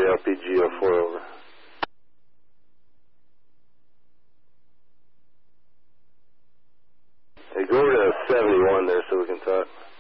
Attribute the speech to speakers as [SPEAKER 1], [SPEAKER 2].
[SPEAKER 1] LPG 04 over. Hey, go over to 71 there so we can talk.